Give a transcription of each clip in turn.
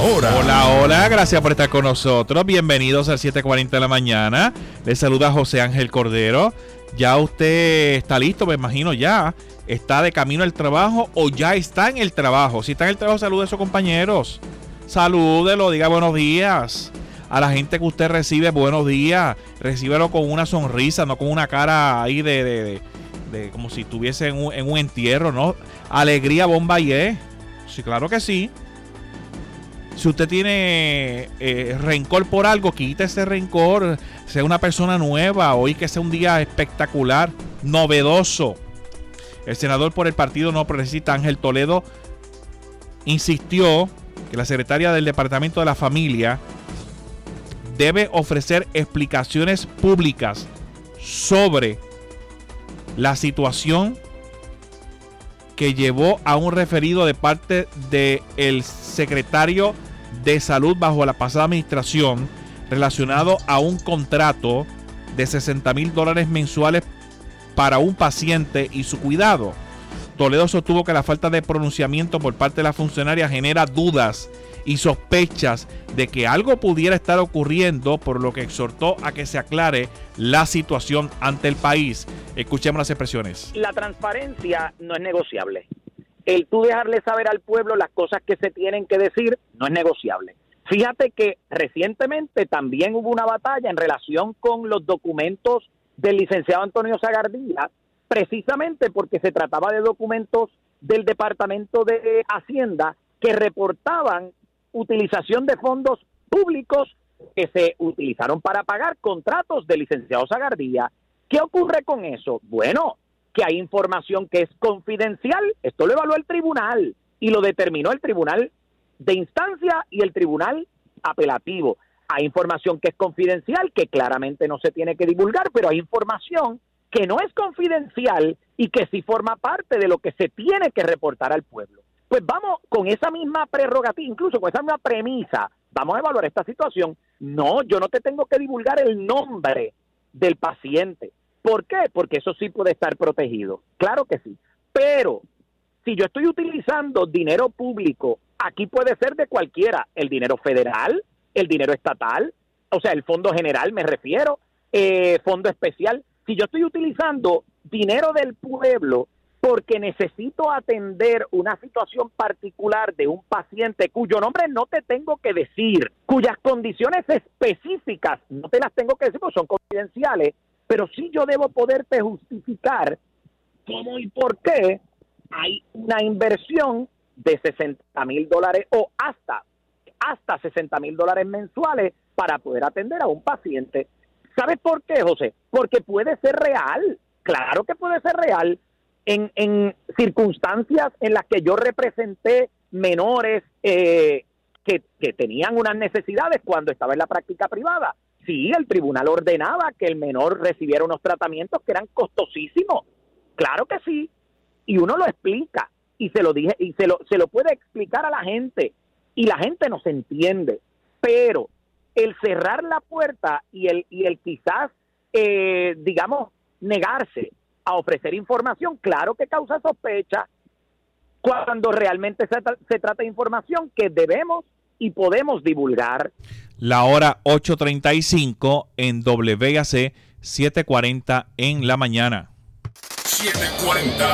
hora. Hola, hola, gracias por estar con nosotros. Bienvenidos al 7:40 de la mañana. Les saluda José Ángel Cordero. Ya usted está listo, me imagino ya. ¿Está de camino al trabajo o ya está en el trabajo? Si está en el trabajo, salude a sus compañeros. Salúdelo, diga buenos días. A la gente que usted recibe, buenos días. Recíbelo con una sonrisa, no con una cara ahí de como si estuviese en un entierro, ¿no? Alegría, bomba y sí, claro que sí. Si usted tiene rencor por algo, quite ese rencor. Sea una persona nueva. Hoy que sea un día espectacular, novedoso. El senador por el Partido No Progresista, Ángel Toledo, insistió que la secretaria del Departamento de la Familia debe ofrecer explicaciones públicas sobre la situación que llevó a un referido de parte del secretario de Salud bajo la pasada administración relacionado a un contrato de $60,000 mensuales para un paciente y su cuidado. Toledo sostuvo que la falta de pronunciamiento por parte de la funcionaria genera dudas y sospechas de que algo pudiera estar ocurriendo, por lo que exhortó a que se aclare la situación ante el país. Escuchemos las expresiones. La transparencia no es negociable. El tú dejarle saber al pueblo las cosas que se tienen que decir no es negociable. Fíjate que recientemente también hubo una batalla en relación con los documentos del licenciado Antonio Zagardía, precisamente porque se trataba de documentos del Departamento de Hacienda que reportaban utilización de fondos públicos que se utilizaron para pagar contratos del licenciado Zagardía. ¿Qué ocurre con eso? Bueno, que hay información que es confidencial. Esto lo evaluó el tribunal y lo determinó el tribunal de instancia y el tribunal apelativo. Hay información que es confidencial, que claramente no se tiene que divulgar, pero hay información que no es confidencial y que sí forma parte de lo que se tiene que reportar al pueblo. Pues vamos con esa misma prerrogativa, incluso con esa misma premisa, vamos a evaluar esta situación. No, yo no te tengo que divulgar el nombre del paciente. ¿Por qué? Porque eso sí puede estar protegido. Claro que sí. Pero si yo estoy utilizando dinero público, aquí puede ser de cualquiera, el dinero federal, el dinero estatal, o sea, el fondo general me refiero, fondo especial. Si yo estoy utilizando dinero del pueblo porque necesito atender una situación particular de un paciente cuyo nombre no te tengo que decir, cuyas condiciones específicas no te las tengo que decir porque son confidenciales, pero sí yo debo poderte justificar cómo y por qué hay una inversión de $60,000 o hasta $60,000 mensuales para poder atender a un paciente. ¿Sabes por qué, José? Porque puede ser real. Claro que puede ser real. En circunstancias en las que yo representé menores que tenían unas necesidades cuando estaba en la práctica privada. Sí, el tribunal ordenaba que el menor recibiera unos tratamientos que eran costosísimos. Claro que sí. Y uno lo explica. Y se lo dije, y se lo puede explicar a la gente. Y la gente nos entiende. Pero el cerrar la puerta y el quizás, digamos, negarse a ofrecer información, claro que causa sospecha cuando realmente se trata de información que debemos y podemos divulgar. La hora 8:35 en WAC 7:40 en la mañana. 7:40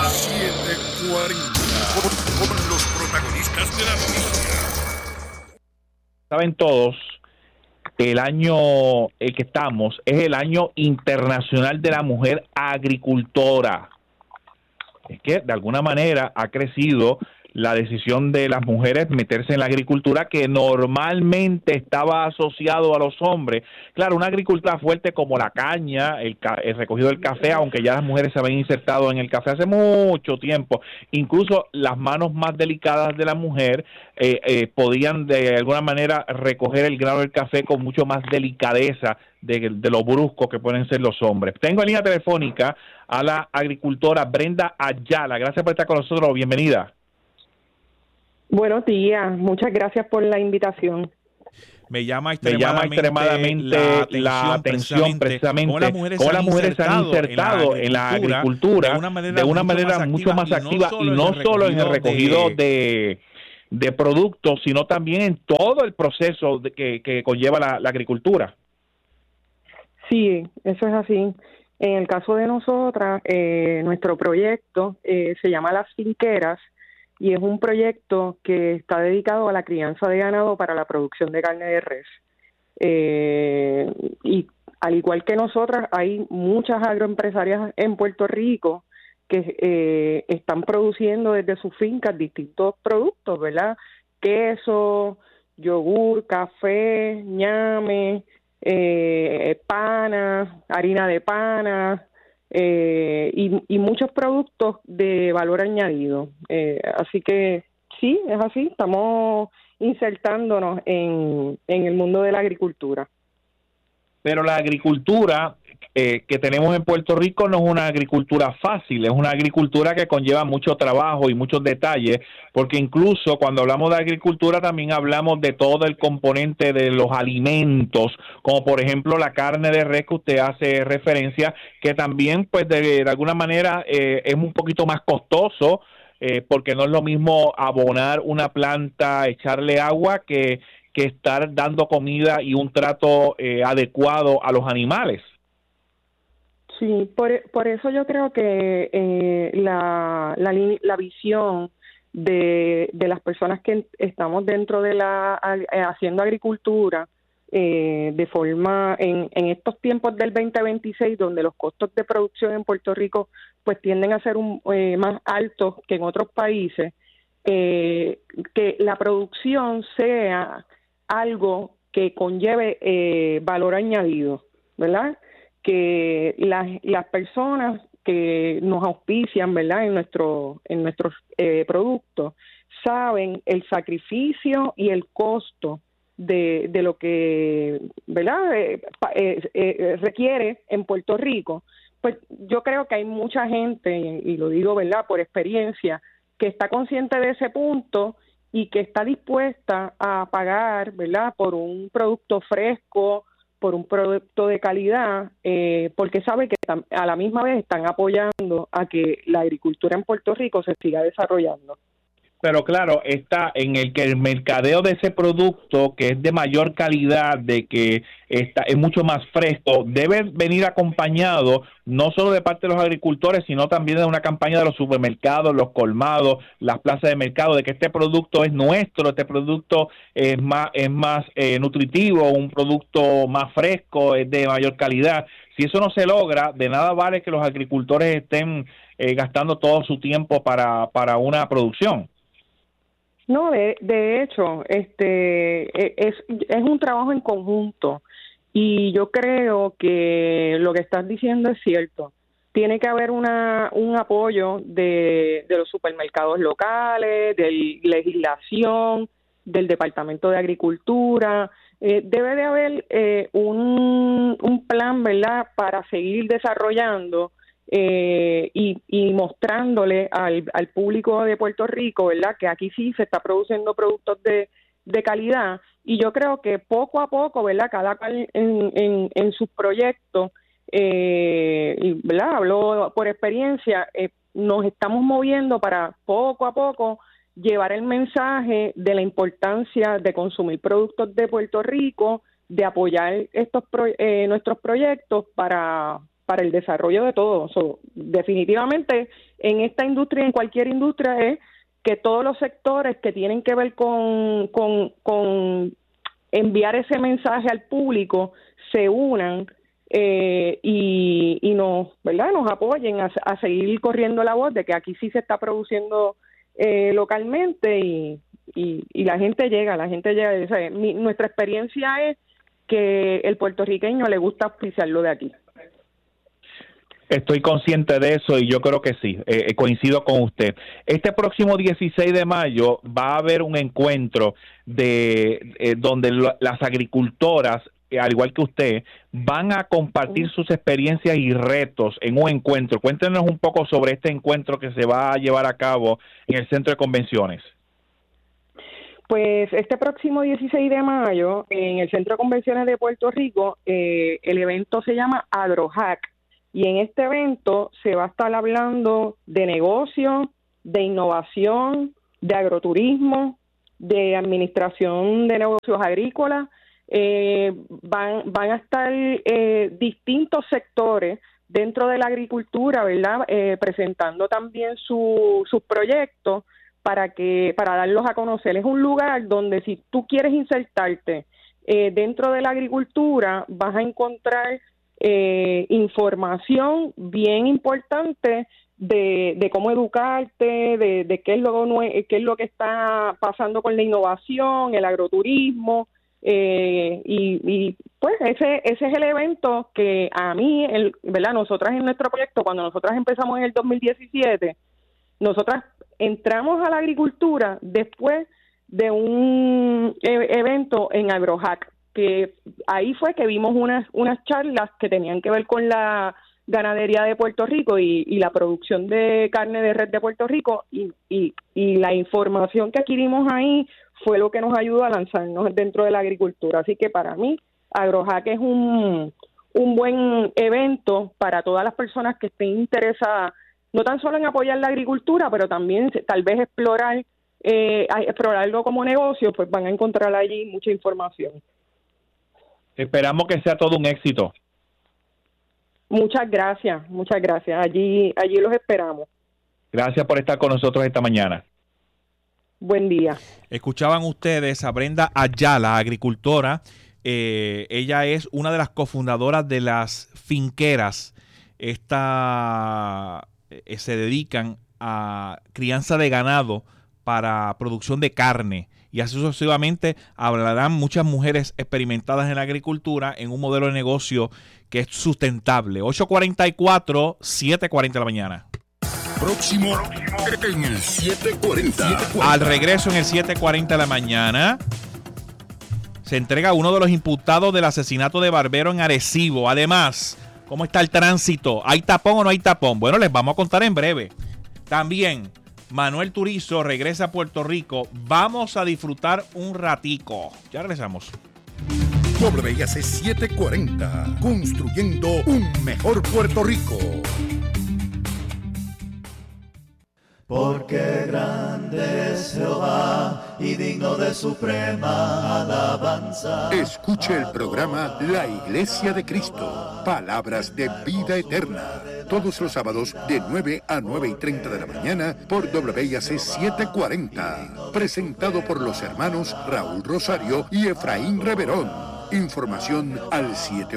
con los protagonistas de la noticia. Saben todos, el año el que estamos es el año internacional de la mujer agricultora. Es que de alguna manera ha crecido la decisión de las mujeres meterse en la agricultura, que normalmente estaba asociado a los hombres. Claro, una agricultura fuerte como la caña, el recogido del café, aunque ya las mujeres se habían insertado en el café hace mucho tiempo. Incluso las manos más delicadas de la mujer podían de alguna manera recoger el grano del café con mucho más delicadeza de lo brusco que pueden ser los hombres. Tengo en línea telefónica a la agricultora Brenda Ayala. Gracias por estar con nosotros. Bienvenida. Buenos días, muchas gracias por la invitación. Me llama extremadamente la atención precisamente cómo las mujeres se han insertado en la agricultura de una manera mucho más activa y no solo en el recogido de de productos, sino también en todo el proceso que conlleva la agricultura. Sí, eso es así. En el caso de nosotras, nuestro proyecto se llama Las Finqueras y es un proyecto que está dedicado a la crianza de ganado para la producción de carne de res. Y al igual que nosotras, hay muchas agroempresarias en Puerto Rico que están produciendo desde sus fincas distintos productos, ¿verdad? Queso, yogur, café, ñame, pana, harina de pana y muchos productos de valor añadido. Así que sí, es así, estamos insertándonos en el mundo de la agricultura. Pero la agricultura que tenemos en Puerto Rico no es una agricultura fácil, es una agricultura que conlleva mucho trabajo y muchos detalles, porque incluso cuando hablamos de agricultura también hablamos de todo el componente de los alimentos, como por ejemplo la carne de res que usted hace referencia, que también pues de alguna manera es un poquito más costoso, porque no es lo mismo abonar una planta, echarle agua, que estar dando comida y un trato adecuado a los animales. Sí, por eso yo creo que la visión de las personas que estamos dentro de haciendo agricultura de forma en estos tiempos del 2026, donde los costos de producción en Puerto Rico pues tienden a ser más altos que en otros países, que la producción sea algo que conlleve valor añadido, ¿verdad? Que las personas que nos auspician, ¿verdad? En nuestros productos saben el sacrificio y el costo de lo que, ¿verdad? Requiere en Puerto Rico. Pues yo creo que hay mucha gente, y lo digo, ¿verdad? Por experiencia, que está consciente de ese punto y que está dispuesta a pagar, ¿verdad? Por un producto fresco, por un producto de calidad, porque sabe que a la misma vez están apoyando a que la agricultura en Puerto Rico se siga desarrollando. Pero claro, está en el que el mercadeo de ese producto, que es de mayor calidad, de que es mucho más fresco, debe venir acompañado no solo de parte de los agricultores, sino también de una campaña de los supermercados, los colmados, las plazas de mercado, de que este producto es nuestro, este producto es más nutritivo, un producto más fresco, es de mayor calidad. Si eso no se logra, de nada vale que los agricultores estén gastando todo su tiempo para una producción. No, de hecho, es un trabajo en conjunto y yo creo que lo que estás diciendo es cierto. Tiene que haber un apoyo de los supermercados locales, de legislación, del Departamento de Agricultura. Debe de haber un plan, ¿verdad?, para seguir desarrollando y mostrándole al público de Puerto Rico, ¿verdad?, que aquí sí se está produciendo productos de calidad, y yo creo que poco a poco, ¿verdad?, cada cual en sus proyectos, ¿verdad?, hablo por experiencia, nos estamos moviendo para poco a poco llevar el mensaje de la importancia de consumir productos de Puerto Rico, de apoyar nuestros proyectos para el desarrollo de todos. Definitivamente, en esta industria, en cualquier industria, es que todos los sectores que tienen que ver con enviar ese mensaje al público se unan y nos, ¿verdad?, nos apoyen a seguir corriendo la voz de que aquí sí se está produciendo localmente y la gente llega. O sea, nuestra experiencia es que el puertorriqueño le gusta auspiciarlo de aquí. Estoy consciente de eso y yo creo que sí, coincido con usted. Este próximo 16 de mayo va a haber un encuentro donde las agricultoras, al igual que usted, van a compartir sus experiencias y retos en un encuentro. Cuéntenos un poco sobre este encuentro que se va a llevar a cabo en el Centro de Convenciones. Pues este próximo 16 de mayo, en el Centro de Convenciones de Puerto Rico, el evento se llama AgroHack. Y en este evento se va a estar hablando de negocio, de innovación, de agroturismo, de administración de negocios agrícolas. Van a estar distintos sectores dentro de la agricultura, ¿verdad? Presentando también sus proyectos para darlos a conocer. Es un lugar donde si tú quieres insertarte dentro de la agricultura, vas a encontrar información bien importante de cómo educarte, de qué es lo que está pasando con la innovación, el agroturismo, y pues ese es el evento que a mí, ¿verdad? Nosotras en nuestro proyecto, cuando nosotras empezamos en el 2017, nosotras entramos a la agricultura después de un evento en AgroHack, que ahí fue que vimos unas charlas que tenían que ver con la ganadería de Puerto Rico y la producción de carne de red de Puerto Rico, y la información que adquirimos ahí fue lo que nos ayudó a lanzarnos dentro de la agricultura. Así que para mí, AgroHack es un buen evento para todas las personas que estén interesadas, no tan solo en apoyar la agricultura, pero también tal vez explorarlo como negocio, pues van a encontrar allí mucha información. Esperamos que sea todo un éxito. Muchas gracias. Allí los esperamos. Gracias por estar con nosotros esta mañana. Buen día. Escuchaban ustedes a Brenda Ayala, agricultora. Ella es una de las cofundadoras de las finqueras. Se dedican a crianza de ganado para producción de carne. Y así sucesivamente hablarán muchas mujeres experimentadas en la agricultura en un modelo de negocio que es sustentable. 8:44, 7:40 de la mañana. Próximo en el 740. Al regreso en el 7:40 de la mañana se entrega uno de los imputados del asesinato de Barbero en Arecibo. Además, ¿cómo está el tránsito? ¿Hay tapón o no hay tapón? Bueno, les vamos a contar en breve. También Manuel Turizo regresa a Puerto Rico. Vamos a disfrutar un ratico. Ya regresamos. WIAC 740. Construyendo un mejor Puerto Rico. Porque grande es Jehová y digno de suprema alabanza. Escuche el programa La Iglesia de Cristo. Palabras de vida eterna. Todos los sábados de 9 a 9:30 de la mañana por WIAC 740. Presentado por los hermanos Raúl Rosario y Efraín Reverón. Información al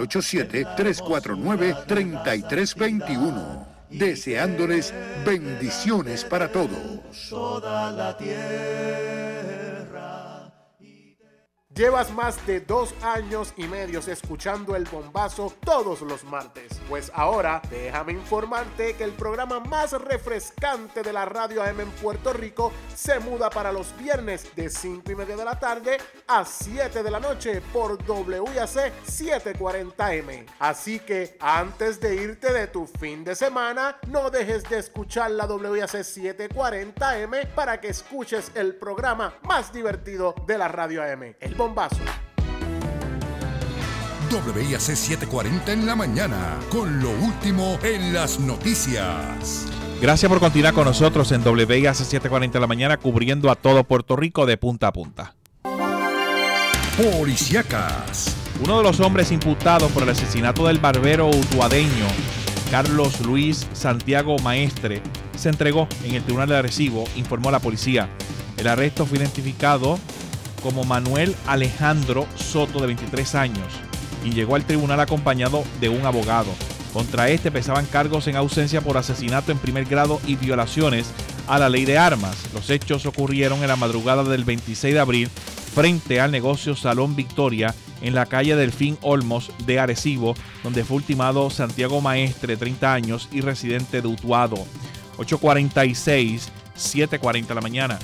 787-349-3321. Deseándoles bendiciones para todos. Toda la tierra. Llevas más de 2 años y medio escuchando El Bombazo todos los martes. Pues ahora déjame informarte que el programa más refrescante de la radio AM en Puerto Rico se muda para los viernes de 5:30 de la tarde a 7 de la noche por WIAC 740M. Así que antes de irte de tu fin de semana, no dejes de escuchar la WIAC 740M para que escuches el programa más divertido de la radio AM. El Bombazo. WIAC 740 en la mañana, con lo último en las noticias. Gracias por continuar con nosotros en WIAC 740 en la mañana, cubriendo a todo Puerto Rico de punta a punta. Policíacas. Uno de los hombres imputados por el asesinato del barbero utuadeño Carlos Luis Santiago Maestre se entregó en el Tribunal de Arecibo, informó la policía. El arresto fue identificado como Manuel Alejandro Soto, de 23 años, y llegó al tribunal acompañado de un abogado. Contra este pesaban cargos en ausencia por asesinato en primer grado y violaciones a la ley de armas. Los hechos ocurrieron en la madrugada del 26 de abril frente al negocio Salón Victoria en la calle Delfín Olmos de Arecibo, donde fue ultimado Santiago Maestre, 30 años y residente de Utuado. 8:46, 7:40 de la mañana.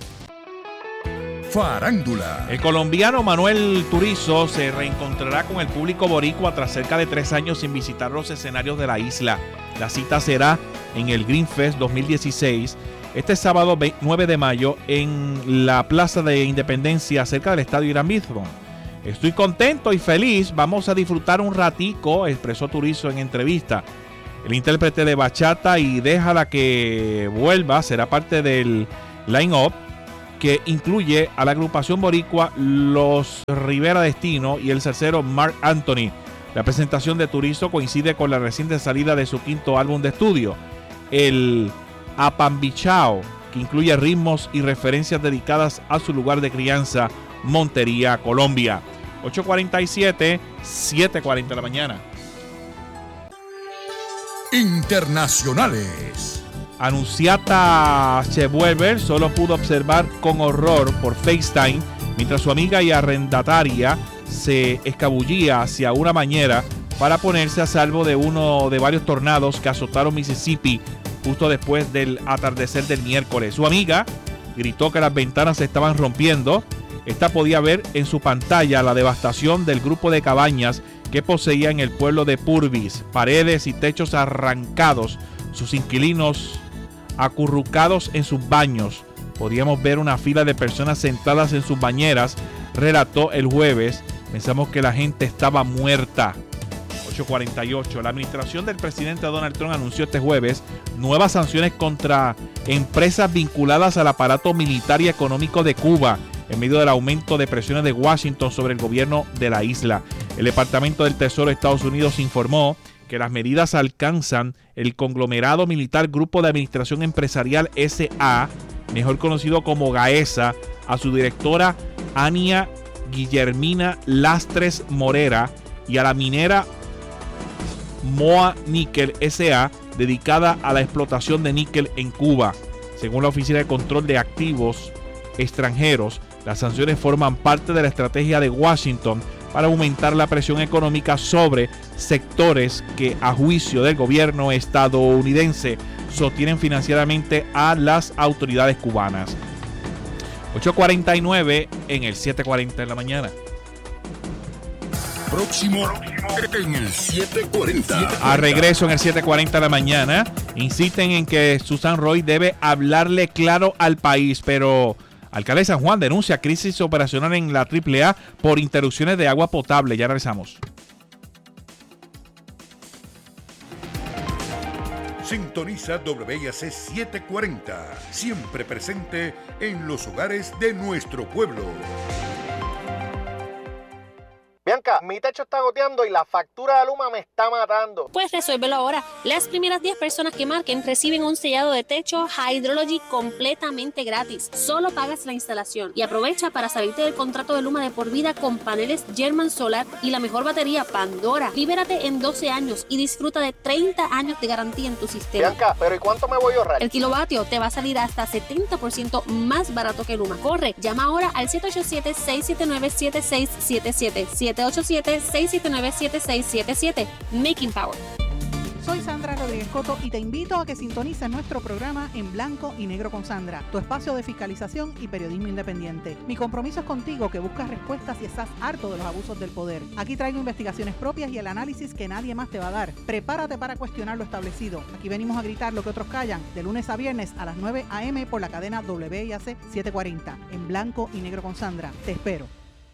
Farándula. El colombiano Manuel Turizo se reencontrará con el público boricua tras cerca de 3 años sin visitar los escenarios de la isla. La cita será en el Green Fest 2016, este sábado 9 de mayo, en la Plaza de Independencia, cerca del Estadio Irán Bithorn. Estoy contento y feliz, vamos a disfrutar un ratico, expresó Turizo en entrevista. El intérprete de bachata y Déjala que vuelva será parte del line-up que incluye a la agrupación boricua Los Rivera Destino y el salsero Mark Anthony. La presentación de Turizo coincide con la reciente salida de su quinto álbum de estudio, el Apambichao, que incluye ritmos y referencias dedicadas a su lugar de crianza, Montería, Colombia. 8:47, 7:40 de la mañana. Internacionales. Anunciata Schweber solo pudo observar con horror por FaceTime mientras su amiga y arrendataria se escabullía hacia una bañera para ponerse a salvo de uno de varios tornados que azotaron Mississippi justo después del atardecer del miércoles. Su amiga gritó que las ventanas se estaban rompiendo. Esta podía ver en su pantalla la devastación del grupo de cabañas que poseía en el pueblo de Purvis, paredes y techos arrancados, sus inquilinos acurrucados en sus baños. Podíamos ver una fila de personas sentadas en sus bañeras, relató el jueves. Pensamos que la gente estaba muerta. 8:48. La administración del presidente Donald Trump anunció este jueves nuevas sanciones contra empresas vinculadas al aparato militar y económico de Cuba, en medio del aumento de presiones de Washington sobre el gobierno de la isla. El Departamento del Tesoro de Estados Unidos informó que las medidas alcanzan el conglomerado militar Grupo de Administración Empresarial S.A., mejor conocido como GAESA, a su directora Ania Guillermina Lastres Morera y a la minera Moa Níquel S.A., dedicada a la explotación de níquel en Cuba. Según la Oficina de Control de Activos Extranjeros, las sanciones forman parte de la estrategia de Washington para aumentar la presión económica sobre sectores que, a juicio del gobierno estadounidense, sostienen financieramente a las autoridades cubanas. 8:49 en el 7:40 de la mañana. Próximo en el 7:40. A regreso en el 7:40 de la mañana, insisten en que Susan Roy debe hablarle claro al país, pero alcalde de San Juan denuncia crisis operacional en la AAA por interrupciones de agua potable. Ya regresamos. Sintoniza WIAC 740, siempre presente en los hogares de nuestro pueblo. Bianca, mi techo está goteando y la factura de Luma me está matando. Pues resuélvelo ahora. Las primeras 10 personas que marquen reciben un sellado de techo Hydrology completamente gratis. Solo pagas la instalación y aprovecha para salirte del contrato de Luma de por vida con paneles German Solar y la mejor batería Pandora. Libérate en 12 años y disfruta de 30 años de garantía en tu sistema. Bianca, ¿pero y cuánto me voy a ahorrar? El kilovatio te va a salir hasta 70% más barato que Luma. Corre, llama ahora al 787-679-7677. 787-679-7677. Making Power. Soy Sandra Rodríguez Coto y te invito a que sintonices nuestro programa En Blanco y Negro con Sandra, tu espacio de fiscalización y periodismo independiente. Mi compromiso es contigo, que buscas respuestas y estás harto de los abusos del poder. Aquí traigo investigaciones propias y el análisis que nadie más te va a dar. Prepárate para cuestionar lo establecido. Aquí venimos a gritar lo que otros callan, de lunes a viernes a las 9 a.m. por la cadena WIAC 740. En Blanco y Negro con Sandra. Te espero.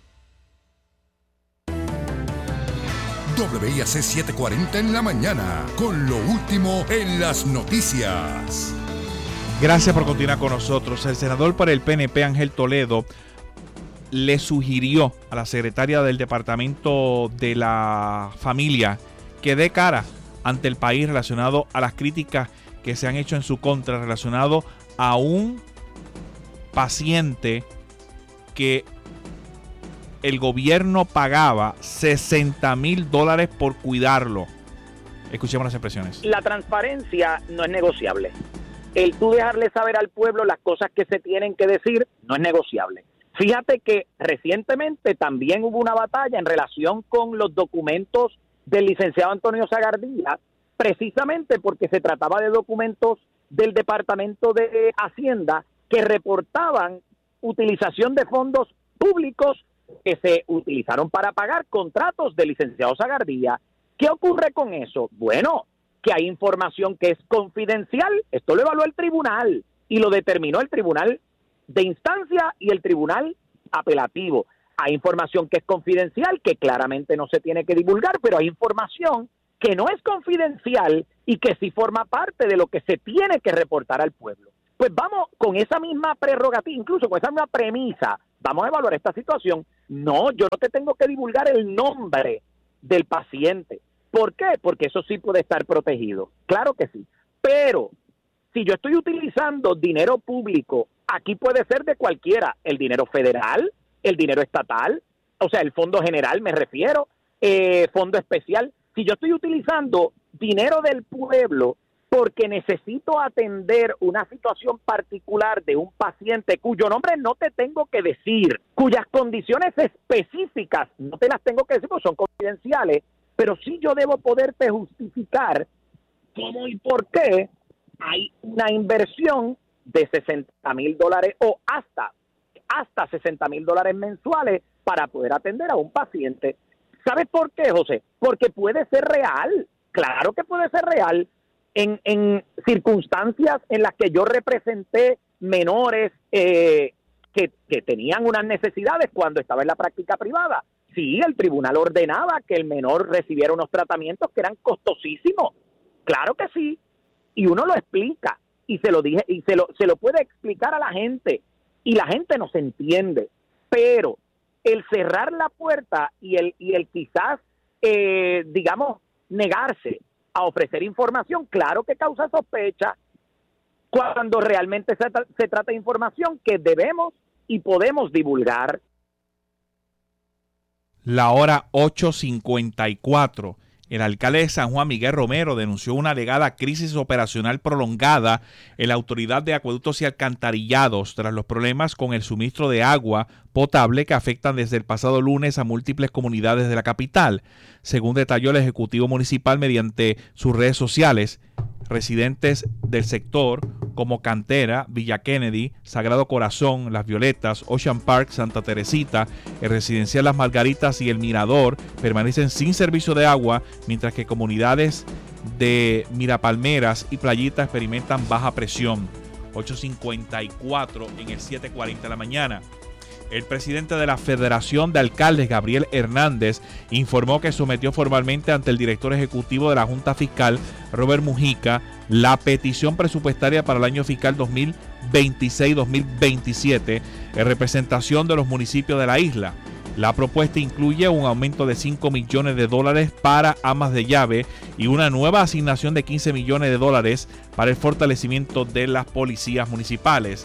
WIAC 740 en la mañana, con lo último en las noticias. Gracias por continuar con nosotros. El senador por el PNP, Ángel Toledo, le sugirió a la secretaria del Departamento de la Familia que dé cara ante el país relacionado a las críticas que se han hecho en su contra relacionado a un paciente que el gobierno pagaba $60,000 por cuidarlo. Escuchemos las expresiones. La transparencia no es negociable. El tú dejarle saber al pueblo las cosas que se tienen que decir no es negociable. Fíjate que recientemente también hubo una batalla en relación con los documentos del licenciado Antonio Sagardía, precisamente porque se trataba de documentos del Departamento de Hacienda que reportaban utilización de fondos públicos que se utilizaron para pagar contratos del licenciado Sagardía. ¿Qué ocurre con eso? Bueno, que hay información que es confidencial. Esto lo evaluó el tribunal y lo determinó el tribunal de instancia y el tribunal apelativo. Hay información que es confidencial, que claramente no se tiene que divulgar, pero hay información que no es confidencial y que sí forma parte de lo que se tiene que reportar al pueblo. Pues vamos con esa misma prerrogativa, incluso con esa misma premisa, vamos a evaluar esta situación. No, yo no te tengo que divulgar el nombre del paciente. ¿Por qué? Porque eso sí puede estar protegido. Claro que sí. Pero si yo estoy utilizando dinero público, aquí puede ser de cualquiera, el dinero federal, el dinero estatal, o sea, el fondo general me refiero, fondo especial. Si yo estoy utilizando dinero del pueblo porque necesito atender una situación particular de un paciente cuyo nombre no te tengo que decir, cuyas condiciones específicas no te las tengo que decir porque son confidenciales, pero sí yo debo poderte justificar cómo y por qué hay una inversión de $60,000 o hasta $60,000 mensuales para poder atender a un paciente. ¿Sabes por qué, José? Porque puede ser real. Claro que puede ser real. En circunstancias en las que yo representé menores que tenían unas necesidades cuando estaba en la práctica privada. Sí, el tribunal ordenaba que el menor recibiera unos tratamientos que eran costosísimos. Claro que sí. Y uno lo explica. Y se lo dije, y se lo puede explicar a la gente. Y la gente nos entiende. Pero el cerrar la puerta y el quizás, digamos, negarse a ofrecer información, claro que causa sospecha cuando realmente se trata de información que debemos y podemos divulgar. La hora 8:54. El alcalde de San Juan, Miguel Romero, denunció una alegada crisis operacional prolongada en la Autoridad de Acueductos y Alcantarillados tras los problemas con el suministro de agua potable que afectan desde el pasado lunes a múltiples comunidades de la capital. Según detalló el Ejecutivo Municipal mediante sus redes sociales, residentes del sector como Cantera, Villa Kennedy, Sagrado Corazón, Las Violetas, Ocean Park, Santa Teresita, el residencial Las Margaritas y el Mirador permanecen sin servicio de agua, mientras que comunidades de Mirapalmeras y Playita experimentan baja presión. 8:54 en el 7:40 de la mañana. El presidente de la Federación de Alcaldes, Gabriel Hernández, informó que sometió formalmente ante el director ejecutivo de la Junta Fiscal, Robert Mujica, la petición presupuestaria para el año fiscal 2026-2027 en representación de los municipios de la isla. La propuesta incluye un aumento de $5 millones para amas de llave y una nueva asignación de $15 millones para el fortalecimiento de las policías municipales.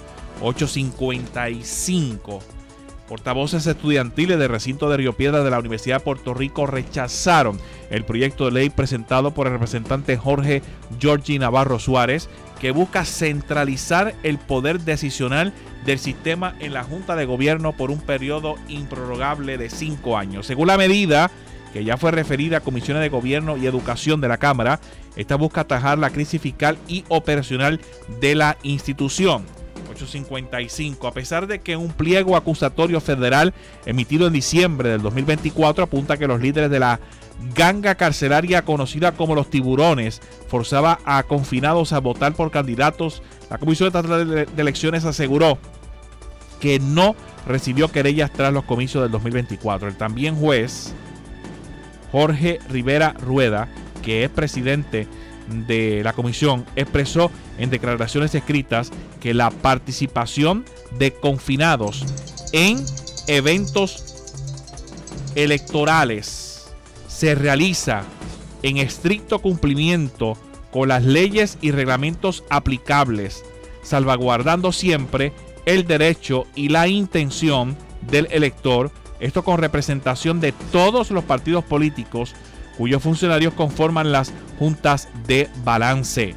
8:55. Portavoces estudiantiles del recinto de Río Piedras de la Universidad de Puerto Rico rechazaron el proyecto de ley presentado por el representante Jorge Georgie Navarro Suárez, que busca centralizar el poder decisional del sistema en la Junta de Gobierno por un periodo improrrogable de 5 años. Según la medida, que ya fue referida a Comisiones de Gobierno y Educación de la Cámara, esta busca atajar la crisis fiscal y operacional de la institución. 8:55. A pesar de que un pliego acusatorio federal emitido en diciembre del 2024 apunta que los líderes de la ganga carcelaria conocida como los Tiburones forzaba a confinados a votar por candidatos, la Comisión Estatal de Elecciones aseguró que no recibió querellas tras los comicios del 2024. El también juez Jorge Rivera Rueda, que es presidente de la comisión, expresó en declaraciones escritas que la participación de confinados en eventos electorales se realiza en estricto cumplimiento con las leyes y reglamentos aplicables, salvaguardando siempre el derecho y la intención del elector, esto con representación de todos los partidos políticos cuyos funcionarios conforman las juntas de balance.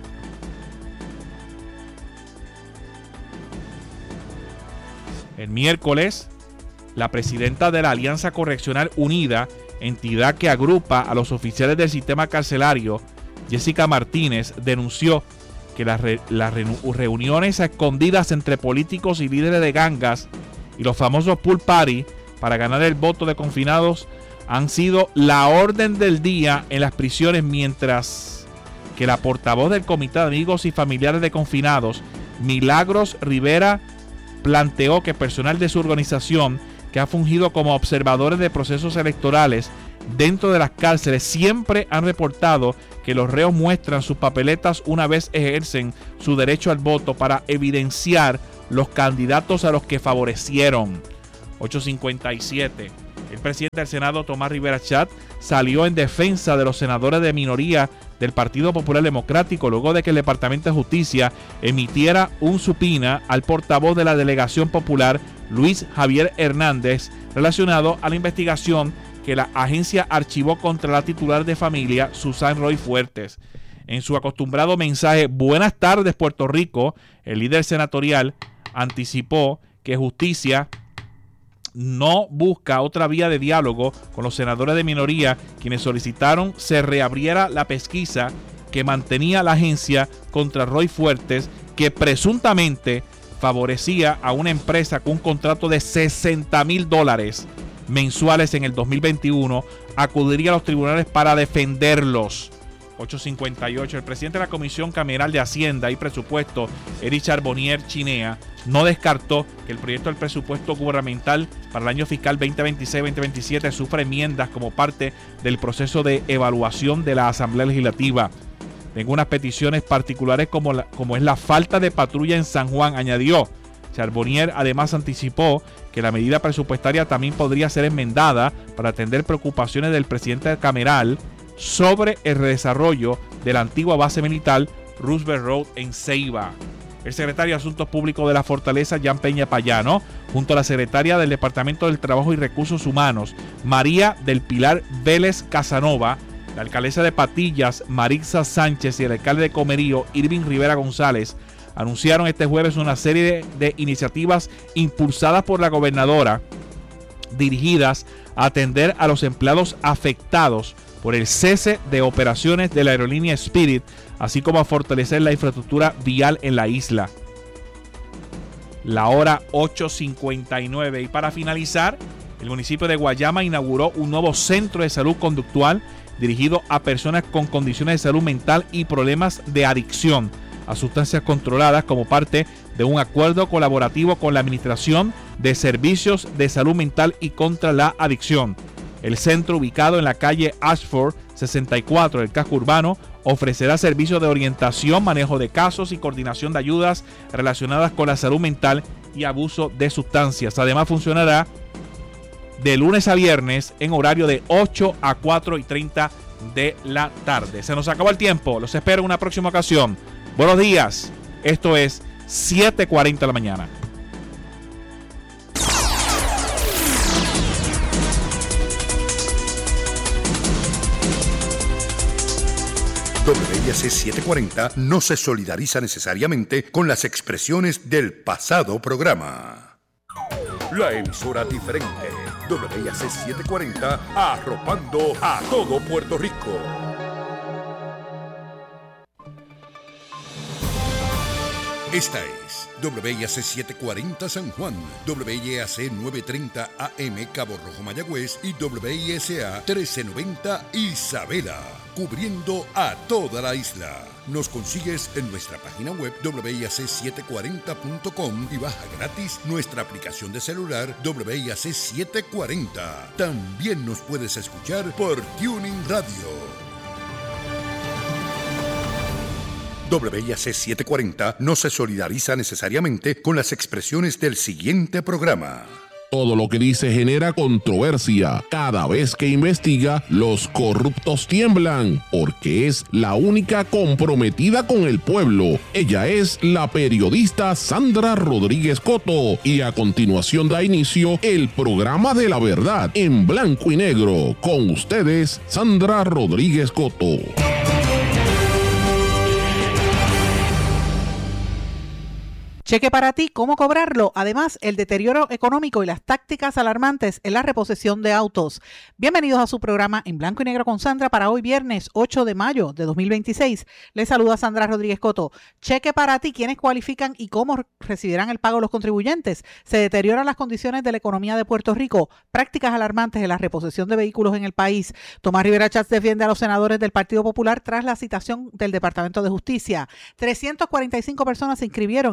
El miércoles, la presidenta de la Alianza Correccional Unida, entidad que agrupa a los oficiales del sistema carcelario, Jessica Martínez, denunció que las reuniones a escondidas entre políticos y líderes de gangas y los famosos pool party para ganar el voto de confinados han sido la orden del día en las prisiones, mientras que la portavoz del Comité de Amigos y Familiares de Confinados, Milagros Rivera, planteó que personal de su organización, que ha fungido como observadores de procesos electorales, dentro de las cárceles siempre han reportado que los reos muestran sus papeletas una vez ejercen su derecho al voto para evidenciar los candidatos a los que favorecieron. 857. El presidente del Senado, Tomás Rivera Chatz, salió en defensa de los senadores de minoría del Partido Popular Democrático luego de que el Departamento de Justicia emitiera un subpoena al portavoz de la Delegación Popular, Luis Javier Hernández, relacionado a la investigación que la agencia archivó contra la titular de familia, Susan Roy Fuertes. En su acostumbrado mensaje "Buenas tardes, Puerto Rico", el líder senatorial anticipó que justicia no busca otra vía de diálogo con los senadores de minoría, quienes solicitaron se reabriera la pesquisa que mantenía la agencia contra Roy Fuertes, que presuntamente favorecía a una empresa con un contrato de $60,000 mensuales en el 2021, acudiría a los tribunales para defenderlos. 858. El presidente de la Comisión Cameral de Hacienda y Presupuesto, Eric Charbonnier Chinea, no descartó que el proyecto del presupuesto gubernamental para el año fiscal 2026-2027 sufra enmiendas como parte del proceso de evaluación de la Asamblea Legislativa. Tengo unas peticiones particulares como es la falta de patrulla en San Juan, añadió. Charbonnier además anticipó que la medida presupuestaria también podría ser enmendada para atender preocupaciones del presidente cameral sobre el redesarrollo de la antigua base militar Roosevelt Road en Ceiba. El secretario de Asuntos Públicos de la Fortaleza, Jan Peña Payano, junto a la secretaria del Departamento del Trabajo y Recursos Humanos, María del Pilar Vélez Casanova, la alcaldesa de Patillas, Marixa Sánchez, y el alcalde de Comerío, Irving Rivera González, anunciaron este jueves una serie de iniciativas impulsadas por la gobernadora dirigidas a atender a los empleados afectados por el cese de operaciones de la aerolínea Spirit, así como a fortalecer la infraestructura vial en la isla. La hora 8:59. Y para finalizar, el municipio de Guayama inauguró un nuevo centro de salud conductual dirigido a personas con condiciones de salud mental y problemas de adicción a sustancias controladas como parte de un acuerdo colaborativo con la Administración de Servicios de Salud Mental y contra la Adicción. El centro, ubicado en la calle Ashford 64 del casco urbano, ofrecerá servicios de orientación, manejo de casos y coordinación de ayudas relacionadas con la salud mental y abuso de sustancias. Además, funcionará de lunes a viernes en horario de 8 a 4:30 de la tarde. Se nos acabó el tiempo. Los espero en una próxima ocasión. Buenos días. Esto es 7:40 de la mañana. WIAC 740 no se solidariza necesariamente con las expresiones del pasado programa. La emisora diferente. WIAC 740, arropando a todo Puerto Rico. Esta es WIAC 740 San Juan, WIAC 930 AM Cabo Rojo Mayagüez y WISA 1390 Isabela, cubriendo a toda la isla. Nos consigues en nuestra página web WIAC740.com y baja gratis nuestra aplicación de celular WIAC 740. También nos puedes escuchar por Tuning Radio. WIAC 740 no se solidariza necesariamente con las expresiones del siguiente programa. Todo lo que dice genera controversia. Cada vez que investiga, los corruptos tiemblan, porque es la única comprometida con el pueblo. Ella es la periodista Sandra Rodríguez Coto. Y a continuación da inicio el programa de la verdad en blanco y negro. Con ustedes, Sandra Rodríguez Coto. Cheque para ti, ¿cómo cobrarlo? Además, el deterioro económico y las tácticas alarmantes en la reposición de autos. Bienvenidos a su programa en blanco y negro con Sandra para hoy viernes 8 de mayo de 2026. Les saluda Sandra Rodríguez Coto. Cheque para ti, ¿quiénes cualifican y cómo recibirán el pago los contribuyentes? Se deterioran las condiciones de la economía de Puerto Rico. Prácticas alarmantes en la reposición de vehículos en el país. Tomás Rivera Chatz defiende a los senadores del Partido Popular tras la citación del Departamento de Justicia. 345 personas se inscribieron en una subasta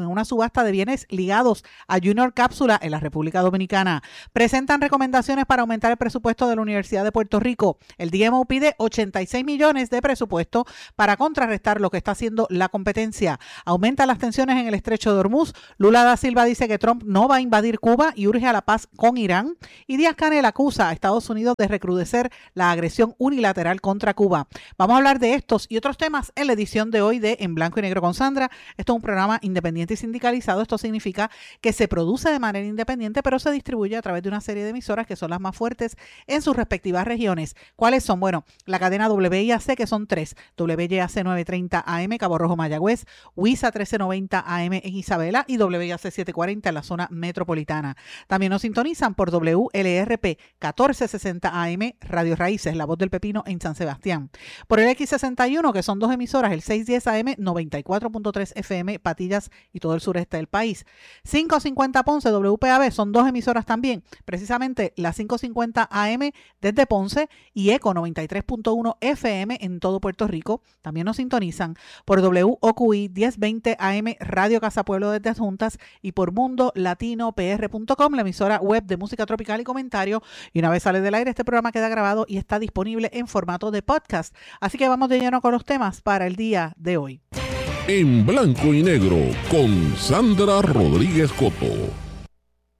subasta de bienes ligados a Junior Cápsula en la República Dominicana. Presentan recomendaciones para aumentar el presupuesto de la Universidad de Puerto Rico. El DMO pide 86 millones de presupuesto para contrarrestar lo que está haciendo la competencia. Aumenta las tensiones en el estrecho de Hormuz. Lula da Silva dice que Trump no va a invadir Cuba y urge a la paz con Irán. Y Díaz-Canel acusa a Estados Unidos de recrudecer la agresión unilateral contra Cuba. Vamos a hablar de estos y otros temas en la edición de hoy de En Blanco y Negro con Sandra. Esto es un programa independiente y sindicalizado. Esto significa que se produce de manera independiente, pero se distribuye a través de una serie de emisoras que son las más fuertes en sus respectivas regiones. ¿Cuáles son? Bueno, la cadena WIAC, que son 3. WIAC 930 AM, Cabo Rojo, Mayagüez, WISA 1390 AM en Isabela y WIAC 740 en la zona metropolitana. También nos sintonizan por WLRP 1460 AM, Radio Raíces, La Voz del Pepino en San Sebastián. Por el X61, que son 2 emisoras, el 610 AM, 94.3 FM, Patillas y todo el sureste del país. 550 Ponce, WPAB, son 2 emisoras también, precisamente la 550 AM desde Ponce y ECO 93.1 FM en todo Puerto Rico. También nos sintonizan por WOQI 1020 AM, Radio Casa Pueblo desde Adjuntas y por mundolatinopr.com, la emisora web de música tropical y comentario. Y una vez sale del aire, este programa queda grabado y está disponible en formato de podcast. Así que vamos de lleno con los temas para el día de hoy. En Blanco y Negro con Sandra Rodríguez Coto.